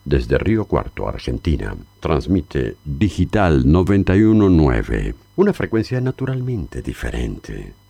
Desde Río Cuarto, Argentina, transmite Digital 919, una frecuencia naturalmente diferente.